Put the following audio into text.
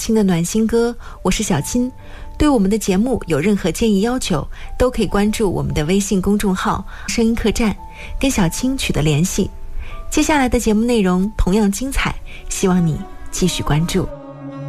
青的暖心歌，我是小青。对我们的节目有任何建议要求，都可以关注我们的微信公众号声音客栈，跟小青取得联系。接下来的节目内容同样精彩，希望你继续关注。